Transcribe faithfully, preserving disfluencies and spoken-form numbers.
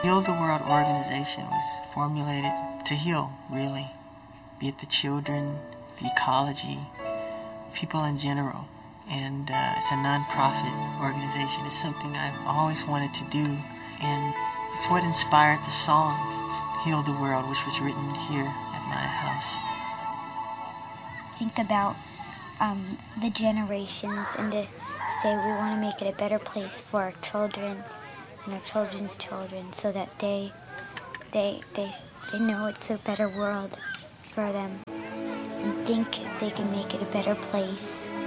Heal the World organization was formulated to heal, really, be it the children, the ecology, people in general. And uh, it's a non-profit organization. It's something I've always wanted to do, and it's what inspired the song Heal the World, which was written here at my house. Think about um, the generations and to say we want to make it a better place for our children and our children's children, so that they they they they know it's a better world for them, and think if they can make it a better place.